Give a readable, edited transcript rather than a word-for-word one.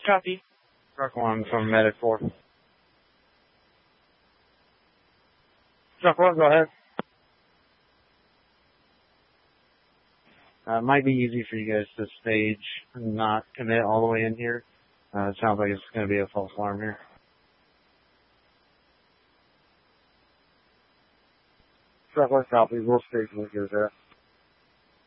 Copy. Truck 1 from Medic 4. Truck 1, go ahead. It might be easy for you guys to stage and not commit all the way in here. It sounds like it's going to be a false alarm here. Truck 1 copy. We'll stage when we get there.